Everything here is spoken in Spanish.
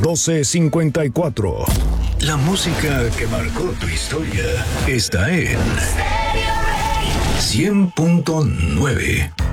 1254. La música que marcó tu historia está en 100.9.